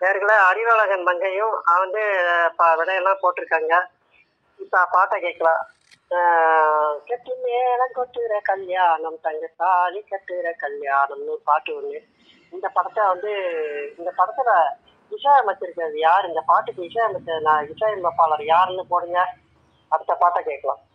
நேர்களே அறிவழகன் மங்கையும் வந்து விடையெல்லாம் போட்டிருக்காங்க. இப்போ பாட்டை கேட்கலாம். கெட்டு மேளம் கொட்டுற கல்யாணம் தங்க தாலி கட்டுற கல்யாணம்னு ஒரு பாட்டு ஒன்று. இந்த படத்தை வந்து இந்த படத்துல இசையமைச்சிருக்கிறது யார்? இந்த பாட்டுக்கு இசையமைப்பாளர் யாருன்னு போடுங்க. அடுத்த பாட்டை கேட்கலாம்.